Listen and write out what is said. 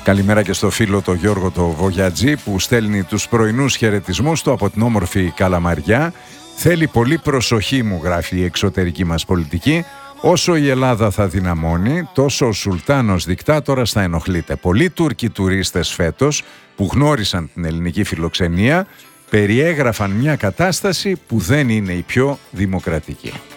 Καλημέρα και στο φίλο το Γιώργο το Βογιατζή που στέλνει τους πρωινούς χαιρετισμούς του από την όμορφη Καλαμαριά. Θέλει πολύ προσοχή, μου γράφει, η εξωτερική μας πολιτική. Όσο η Ελλάδα θα δυναμώνει, τόσο ο Σουλτάνος δικτάτορας θα ενοχλείται. Πολλοί Τούρκοι τουρίστες φέτος που γνώρισαν την ελληνική φιλοξενία περιέγραφαν μια κατάσταση που δεν είναι η πιο δημοκρατική.